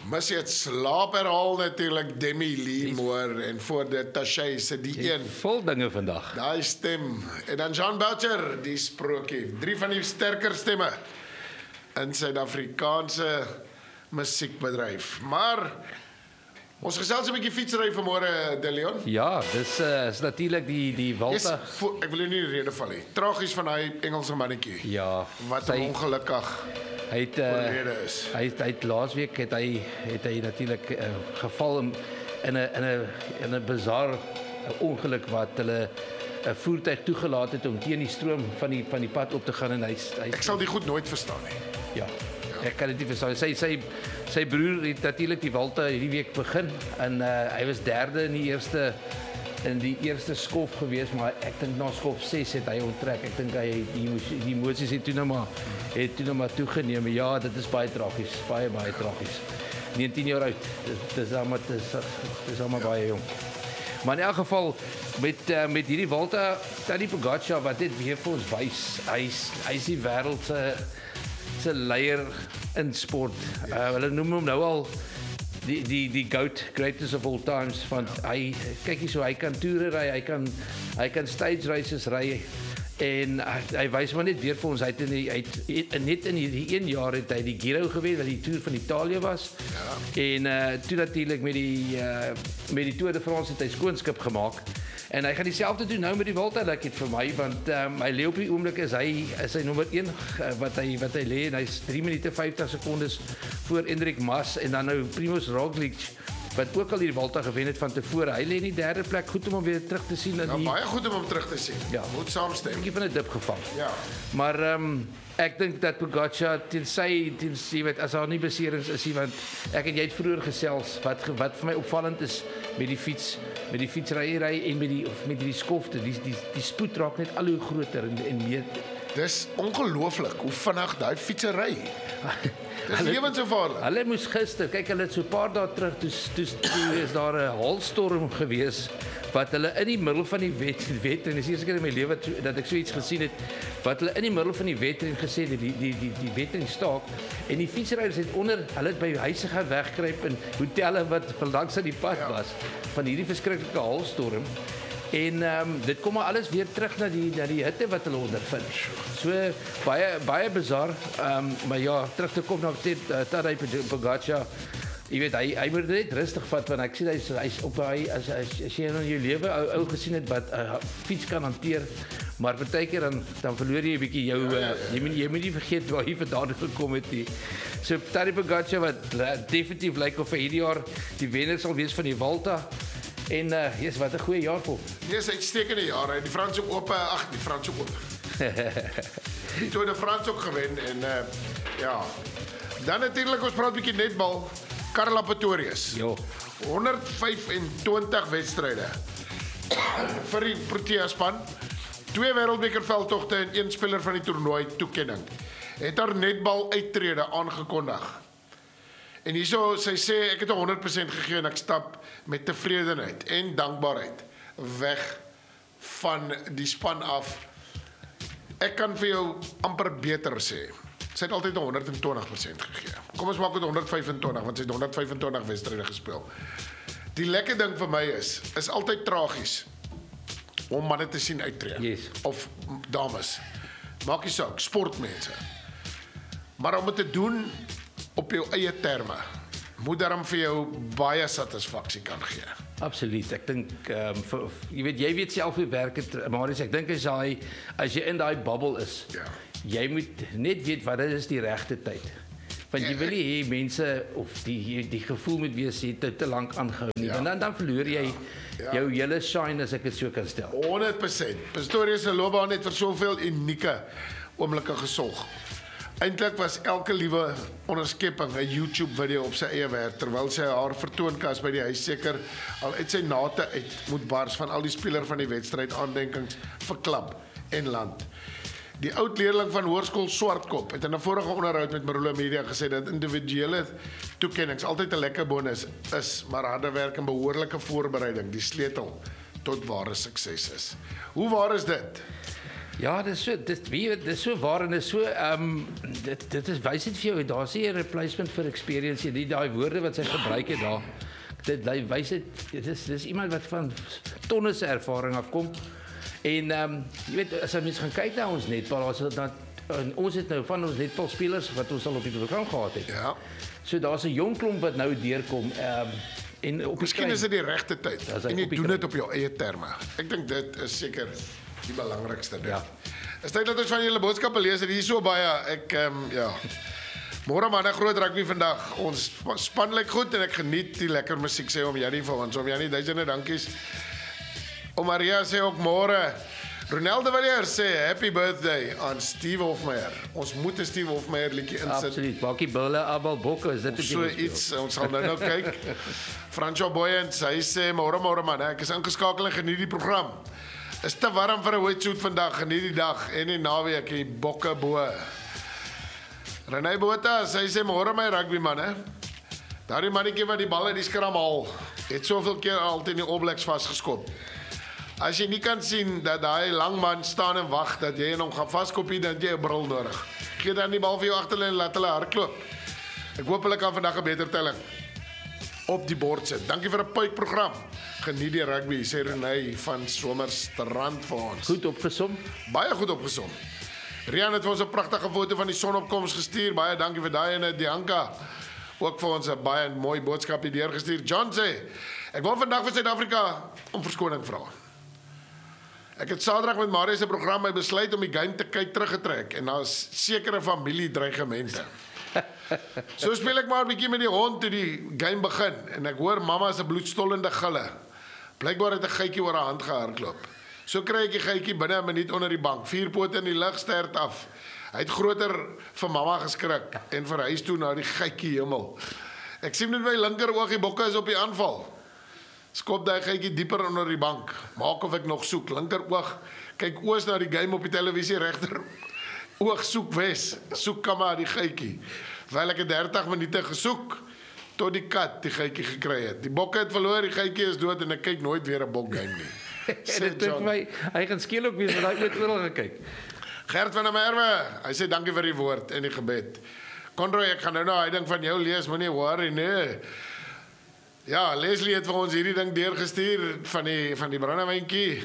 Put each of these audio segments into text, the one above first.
Mis jy het slaap herhaal natuurlik Demi Lee Moore en voor dit Tashay se die een. Vol dinge vandag. Daai stem. En dan John Boucher, die sprokie. 3 van die sterker stemme in Suid-Afrikaanse musiekbedryf. Maar ons gesels 'n bietjie fietsry vanmôre, De Leon. Ja, dis is natuurlik die Walter. Ek wil jou nie in die rede val nie. Tragies van daai Engelse mannetjie. Ja, Wat ongelukkig hy het oorlede is. Hy het laasweek het hy natuurlik geval in 'n bizar ongeluk wat hulle 'n voertuig toegelaat het om teen die stroom van die pad op te gaan en hy Ek sal die goed nooit verstaan nie. Ja. Ek kan dit nie verstaan. Sy broer het natuurlik die Walter hierdie week begin en hy was derde in die eerste skof gewees, maar ek dink na skof 6 het hy onttrek. Ek dink hy die emosies het toe nou maar toegeneem. Ja, dit is baie tragies, baie tragies. 19 jaar oud. Dis almal baie jong. Maar in elk geval met hierdie Walter, Tadej Pogačar wat dit weer vir ons wys. Hy's die wêreld se leier in sport. Hulle noem hom nou al die GOAT, greatest of all times, want hy kyk hier so hy kan toere ry, hy kan stage races ry en hy wys maar net weer vir ons net in hierdie 1 jaar het hy die Giro gewen wat die Tour van Italië was. Ja. En toe natuurlik met die Tour de France het hy skoonskip gemaak. En hy gaan dieselfde doen nou met die Vuelta, ek het vir my, want hy lê op die oomblik is hy nommer 1 wat hy lê en hy's 3 minute 50 sekondes voor Enric Mas en dan nou Primož Roglič wat ook al die Vuelta gewen het van tevore. Hy lê in die 3de plek, goed om hom weer terug te sien. Baie goed om hom terug te sien. Ja, moet saamstem. 'n bietjie van 'n dip gevang. Ja. Maar ek dink dat Pogačar tensy weet as daar nie beserings is nie, want ek en jy het vroeër gesels wat vir my opvallend is met die fietsryery en met die skofte, die spoed raak net al hoe groter en meer. Dis ongelooflik hoe vinnig daai fietsery. Dis lewensgevaarlik. Hulle moes gister, kyk hulle het so 'n paar dae terug toe is daar 'n hailstorm gewees wat hulle in die middel van die wedren, dis die eerste keer in my lewe dat ek so iets gesien het, wat hulle in die middel van die wedren gesê het, die wedren staak, en die fietsryers het hulle het by huise gaan wegkruip in hotelle wat langs aan die pad was, van hierdie verskriklike hailstorm, en dit kom maar alles weer terug na die hitte wat hulle ondervind. So, baie bizar, maar ja, terug te kom na Tadej Pogačar. Jy weet, hy moet net rustig vat, want ek sien hy's op as jy in jou lewe ou gesien het wat fiets kan hanteer, maar partykeer dan verloor jy 'n bietjie jou jy moet nie vergeet waar jy vandaan gekom het nie. So Tadej Pogačar wat definitief lyk of hy hierdie jaar die wenner sal wees van die Vuelta. En yes, wat 'n goeie jaar vir hom. Dis uitstekende jaar. Die Franse Ope, die Tour de France ook gewen en ja. Dan natuurlik ons praat 'n bietjie netbal. Karla Pretorius. Jo. 125 wedstryde vir die Protea span. 2 wêreldbeker veldtogte en 1 speler van die toernooi toekenning. Het haar netbal uittrede aangekondig. En hierso sy sê ek het 100% gegee en ek stap met tevredenheid en dankbaarheid weg van die span af. Ek kan vir jou amper beter sê. Sy het altyd 120% gegee. Kom ons maak dit 125 want sy het 125 wedstryde gespeel. Die lekker ding vir my is altyd tragies om manne te sien uittreë. Yes. Of dames. Maak nie saak, sportmense. Maar om dit te doen op jou eie terme, moet daarom vir jou baie satisfaksie kan gee. Absoluut. Ek dink jy weet self hoe werk dit, Marius. Ek dink as jy in daai bubble is, ja. Jy moet net weet wat dit is die regte tyd. Want jy wil nie hê mense of die gevoel moet wees jy te lank aangehou nie. Ja. En dan verloor jy jou hele shine, as ek dit so kan stel. 100%. Pretorius se loopbaan het vir soveel unieke oomblikke gesorg. Eintlik was elke liewe onderskepping 'n YouTube video op sy eie werk terwyl sy haar vertoonkas by die huis seker al uit sy nate uit moet bars van al die speler van die wedstryd aandenkings verklap en land. Die oud leerling van Hoërskool Swartkop het in 'n vorige onderhoud met Marula Media gesê dat individuele toekennings altyd 'n lekker bonus is, maar harde werk en behoorlike voorbereiding die sleutel tot ware sukses is. Hoe waar is dit? Ja, dis so waar en dis so dit is wys dit vir jou, daar's nie 'n replacement vir experience nie, daai woorde wat sy gebruik het daar. Dit wys dit dis iemand wat van tonne se ervaring afkom. En jy weet as jy mens gaan kyk na ons netbal, ons het nou van ons netbalspelers wat ons al op die program gehad het. Ja. So daar's 'n jong klomp wat nou deurkom en op Miskien is dit die regte tyd en jy doen dit op jou eie terme. Ek dink dit is seker die belangrikste ding. Ja. Is tyd dat ons van julle boodskappe lees. Hier is so baie. Ek ja. Môre man, 'n groot rugby vandag. Ons span lyk goed en ek geniet die lekker musiek sê om Jannie vir ons. Om Jannie duisende dankies. Om Maria sê ook môre. Ronaldo Villiers sê happy birthday aan Steve Hofmeyer. Ons moet 'n Steve Hofmeyer liedjie insit. Absoluut. Bakkie Bulle, Abel Bokke, is dit So iets, ons sal nou kyk. Franco Boyens, hy sê môre man, ek is ingeskakel en geniet die program. Is te warm vir 'n wetsuit vandag, geniet die dag en die naweek en die bokke bo. Renay Botha, hy sê môre my rugby man, hè. Daardie mannetjie wat die bal uit die skram haal, het soveel keer altyd in die All Blacks vasgeskop. As jy nie kan sien dat daai lang man staan en wag dat jy hom gaan vaskop, dan jy 'n bril nodig. Gee dan die bal vir jou agterlyn en laat hulle hardloop. Ek hoop hulle kan vandag 'n beter telling op die bord sit. Dankie vir 'n puikprogram. Geniet die rugby, sê Renay van Somerstrand vir ons. Goed opgesom. Baie goed opgesom. Rian het vir ons 'n pragtige foto van die sonopkoms gestuur. Baie dankie vir daai en Dianka ook vir ons 'n baie mooi boodskap hier deurgestuur. John sê, ek wil vandag vir Suid-Afrika om verskoning vra. Ek het Saterdag met Marius se program my besluit om die game te kyk teruggetrek en daar's sekere familiedreigemente. So speel ek maar 'n bietjie met die hond toe die game begin en ek hoor mamma se bloedstollende gille. Blykbaar het 'n geitjie oor haar hand gehardloop. So kry ek die geitjie binne 'n minuut onder die bank, 4 pote in die lug stert af. Hy het groter vir mamma geskrik en verhuis toe na die geitjie hemel. Ek sien met my linker oog die bokke is op die aanval. Skop daai geitjie dieper onder die bank. Maak of ek nog soek. Linker oog kyk oos na die game op die televisie, regter oog soek wes. Soek kamma die geitjie. Terwyl ek 30 minute gesoek tot die kat die geitjie gekry het. Die bokke het verloor, die geitjie is dood en ek kyk nooit weer 'n bok game nie. Dit dink my hy gaan skeel ook weer want hy het oral gekyk. Gert van der Merwe, hy sê dankie vir die woord en die gebed. Conroy, ek gaan nou hy ding van jou lees, moenie worry nee. Ja, Leslie het vir ons hierdie ding deurgestuur van die brandewyntjie.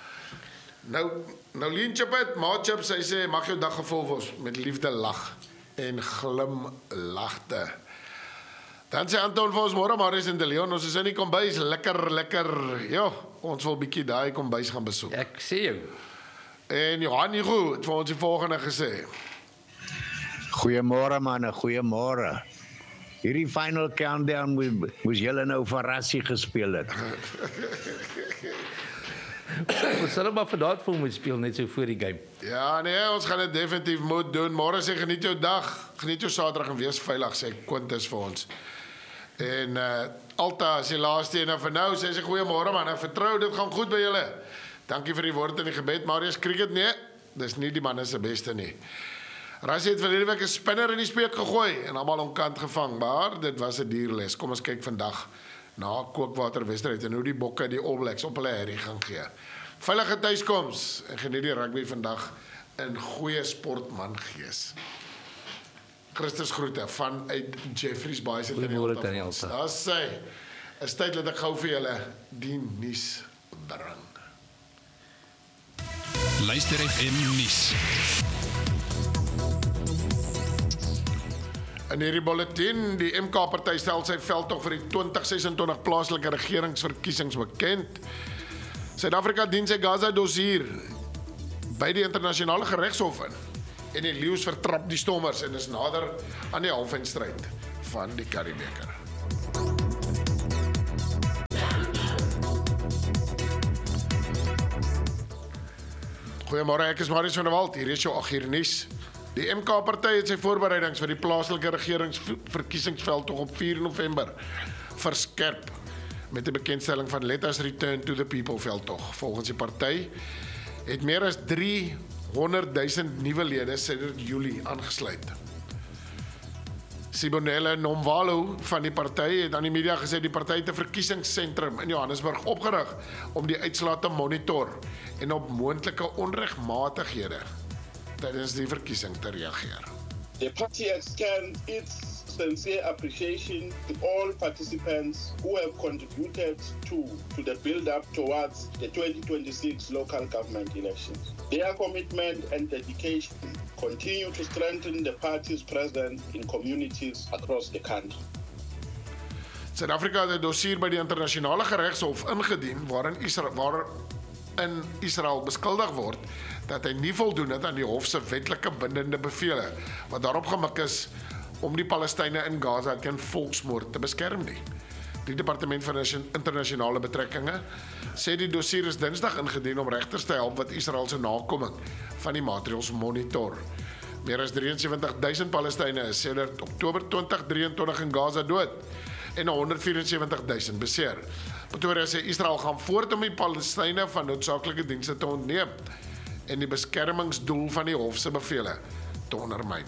Nou Lienchapet, Maatchaps, hy sê mag jou dag gevul word met liefde, lag en glimlagte. Dan sê Anton vir ons môre Marius en De Leon, ons is in die kombuis, lekker. Ja, ons wil bietjie daai kombuis gaan besoek. Ek sê jou. En Johan Hugo het vir ons die volgende gesê. Goeiemôre manne, goeiemôre. Hierdie final countdown moes julle nou verrassie gespeel het. Ons sal maar vir daad moet speel net so voor die game. Ja, nee, ons gaan dit definitief moet doen. Môre sê geniet jou dag, geniet jou Saterdag en wees veilig, sê Quintus vir ons. En Alta is die laaste en vir nou sê sy goeiemôre man, ek vertrou dit gaan goed by julle. Dankie vir die woord en die gebed. Marius Cricket, nee, dis nie die manne se beste nie. Rassie het verlede week 'n spinner in die speek gegooi en almal omkant gevang, maar dit was 'n dierles. Kom ons kyk vandag na kookwaterwedstryd en hoe die bokke die All Blacks op hulle herrie gaan gee. Veilige tuiskoms en geniet die rugby vandag in goeie sportmangees. Christus groete vanuit Jeffreys Bay se Goeiemôre Tannie Alta. Daar sê, is tyd dat ek gou vir julle die nuus bring. Luister FM nuus. In hierdie bulletin, die MK-party stel sy veldtog vir die 2026 plaaslike regeringsverkiesings bekend. Suid-Afrika dien sy Gaza-dossier by die internasionale geregshof in. En die Leeu's vertrap die Stormers en is nader aan die halfeindstryd van die Currie-beker. Goeiemôre, ek is Marius van der Walt, hier is jou 8 uur nuus. Die MK-party het sy voorbereidings vir die plaaslike regeringsverkiesingsveldtog op 4 November verskerp met die bekendstelling van Let Us Return to the People veldtog. Volgens die party het meer as 300,000 nuwe lede sedert Julie aangesluit. Sibonelle Nomvalo van die party het aan die media gesê die party het 'n verkiesingsentrum in Johannesburg opgerig om die uitslae te monitor en op moontlike onregmatighede tydens die verkiesing te reageer. The party extends its sincere appreciation to all participants who have contributed to the build-up towards the 2026 local government elections. Their commitment and dedication continue to strengthen the party's presence in communities across the country. Suid-Afrika het 'n dossier by die internasionale geregshof ingedien waarin Israel beskuldig word dat hy nie voldoen het aan die hof se wetlike bindende bevele wat daarop gemik is om die Palestynë in Gaza teen volksmoord te beskerm nie. Die Departement van Internasionale Betrekkinge sê die dossier is Dinsdag ingedien om regters te help wat Israel se nakoming van die maatreëls monitor. Meer as 73,000 Palestynë is sedert Oktober 2023 in Gaza dood en 174,000 beseer. Pretoria sê Israel gaan voort om die Palestynë van noodsaaklike dienste te ontneem en die beskermingsdoel van die hof se bevele te ondermyn.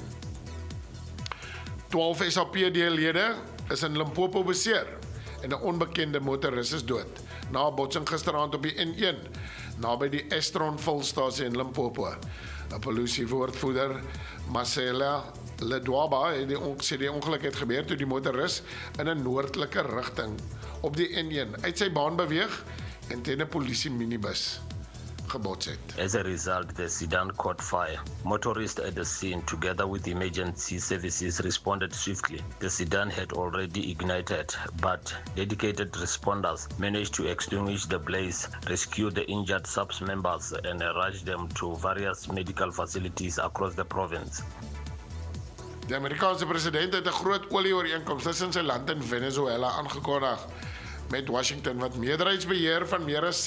12 SAPD-lede is in Limpopo beseer en 'n onbekende motoris is dood na 'n botsing gisteraand op die N1 naby die Estron-vulstasie in Limpopo. 'n Polisiewoordvoerder Marcela Ledwaba sê die ongeluk het gebeur toe die motoris in 'n noordelike rigting op die N1 uit sy baan beweeg en teen 'n polisie minibus gebots het. As a result, the sedan caught fire. Motorists at the scene, together with emergency services, responded swiftly. The sedan had already ignited, but dedicated responders managed to extinguish the blaze, rescue the injured SAPS members, and rush them to various medical facilities across the province. Die Amerikaanse president het 'n groot olieooreenkoms tussen sy land en Venezuela aangekondig met Washington wat meerderheidsbeheer van meer as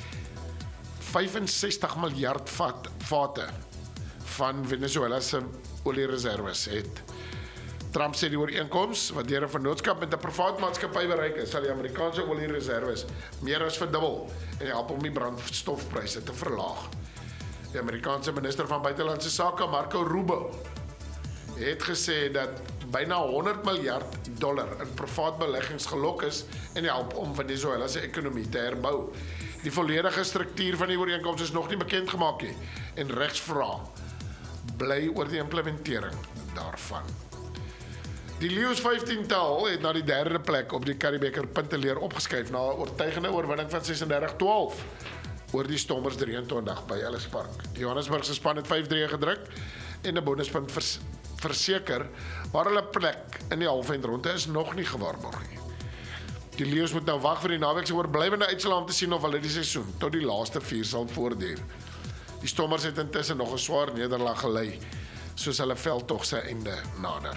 65 miljard vate van Venezuela se oliereserwes het. Trump sê die ooreenkoms wat deur 'n vennootskap met 'n privaat maatskappy bereik is, sal die Amerikaanse oliereserwes meer as verdubbel en help om die brandstofpryse te verlaag. Die Amerikaanse minister van buitelandse sake, Marco Rubio, het gesê dat byna $100 miljard in privaat beleggings gelok is en help om Venezuela se ekonomie te herbou. Die volledige struktuur van die ooreenkoms is nog nie bekend gemaak nie en regsvrae bly oor die implementering daarvan. Die Lions 15-tal het na die 3de plek op die Currie-Beeker punteleer opgeskuif na 'n oortuigende oorwinning van 36-12 oor die Stormers 23 by Ellis Park. Die Johannesburgse span het 5-3 gedruk en 'n bonuspunt verseker, maar hulle plek in die halfeindronde is nog nie gewaarborg nie. Die Lions moet nou wag vir die naweek se oorblywende uitslae om te sien of hulle die seisoen tot die laaste 4 sal voortduur. Die Stormers het intussen nog 'n swaar nederlaag gelei, soos hulle veldtog se einde nader.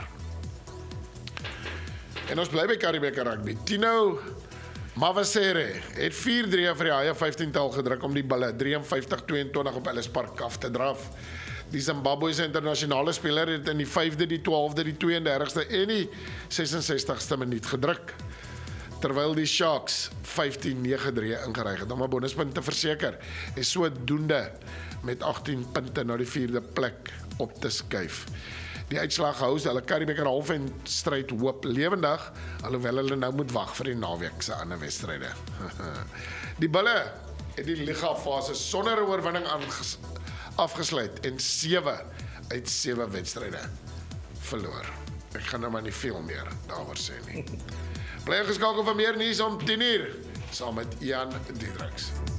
En ons bly by Currie-Beeker rugby. Tino Mawasere het 4-3 vir die Haie 15-tal gedruk om die Bulle 53-22 op Ellis Park af te draf. Die Zimbabwese internasionale speler het in die 5de, die 12de, die 32ste en die 66ste minuut gedruk, terwyl die Sharks 15-9-3 ingeryg het om 'n bonuspunt te verseker en sodoende met 18 punte na die 4de plek op te skuif. Die uitslag hou hulle Currie-Beeker halfeindstryd hoop lewendig, alhoewel hulle nou moet wag vir die naweek se ander wedstryde. Die Bulle het die liga-fase sonder 'n oorwinning afgesluit en 7 uit 7 wedstryde verloor. Ek gaan nou maar nie veel meer daaroor sê nie. Bly geskakel vir meer nuus om 10:00 saam met Ian Diedriks.